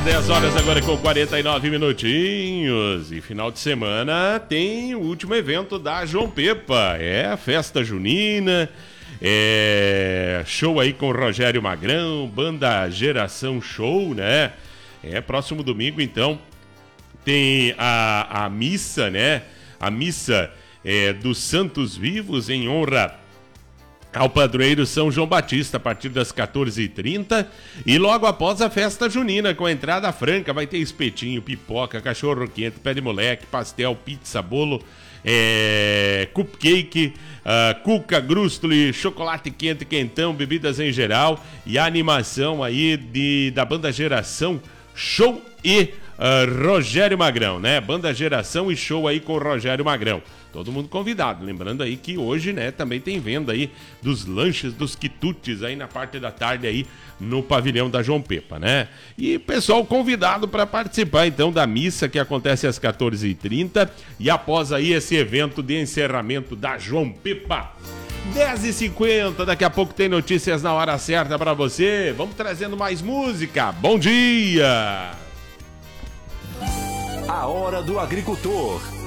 10 horas agora com 49 minutinhos. E final de semana tem o último evento da João Pepa. É a festa junina. Show aí com o Rogério Magrão, banda Geração Show, né? Próximo domingo, então, tem a missa, né? A missa dos Santos Vivos em honra ao padroeiro São João Batista, a partir das 14h30. E logo após a festa junina, com a entrada franca, vai ter espetinho, pipoca, cachorro quente, pé de moleque, pastel, pizza, bolo, cupcake, cuca, grustle, chocolate quente, quentão, bebidas em geral. E a animação aí da banda Geração Show e Rogério Magrão, né? Banda Geração e Show aí com o Rogério Magrão. Todo mundo convidado. Lembrando aí que hoje, né, também tem venda aí dos lanches, dos quitutes aí na parte da tarde aí no pavilhão da João Pepa, né? E pessoal convidado para participar então da missa que acontece às 14h30 e após aí esse evento de encerramento da João Pepa. 10h50, daqui a pouco tem notícias na hora certa para você. Vamos trazendo mais música. Bom dia! A Hora do Agricultor.